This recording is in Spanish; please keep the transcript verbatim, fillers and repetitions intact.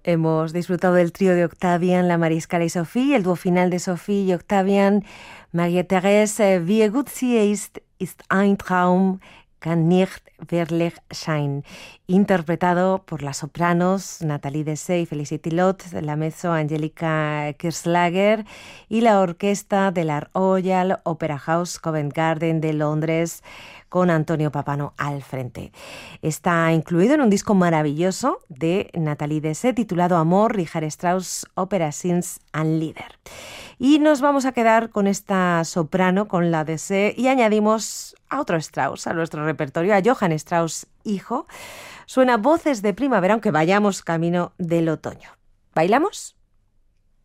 Hemos disfrutado del trío de Octavian, la Mariscala y Sophie, el dúo final de Sophie y Octavian, Maria-Therese, wie gut sie ist, ist ein Traum, kann nicht wirklich sein, interpretado por las sopranos Nathalie Dessay y Felicity Lott, la mezzo Angelica Kirslager y la orquesta de la Royal Opera House Covent Garden de Londres, con Antonio Papano al frente. Está incluido en un disco maravilloso de Nathalie Dessay titulado Amor, Richard Strauss, Opera Sins and Lieder. Y nos vamos a quedar con esta soprano, con la Dessay, y añadimos a otro Strauss a nuestro repertorio, a Johann Strauss, hijo. Suena Voces de Primavera, aunque vayamos camino del otoño. ¿Bailamos?